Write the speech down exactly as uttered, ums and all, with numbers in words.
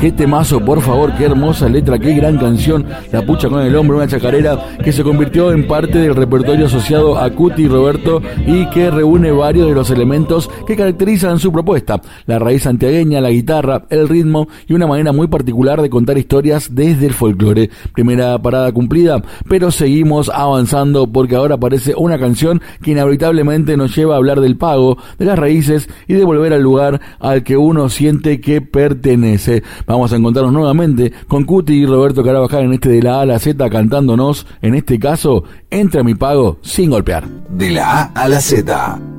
qué temazo, por favor, qué hermosa letra, qué gran canción, La Pucha con el Hombro, una chacarera que se convirtió en parte del repertorio asociado a Cuti y Roberto y que reúne varios de los elementos que caracterizan su propuesta: la raíz santiagueña, la guitarra, el ritmo y una manera muy particular de contar historias desde el folclore. Primera parada cumplida, pero seguimos avanzando porque ahora aparece una canción que inevitablemente nos lleva a hablar del pago, de las raíces y de volver al lugar al que uno siente que pertenece. Vamos a encontrarnos nuevamente con Cuti y Roberto Carabajal en este de la A a la Z, cantándonos, en este caso, Entra mi pago sin golpear. De la A a la Z.